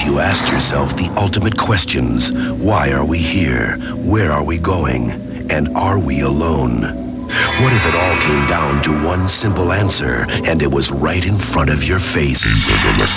you asked yourself the ultimate questions. Why are we here? Where are we going? And are we alone? What if it all came down to one simple answer and it was right in front of your face?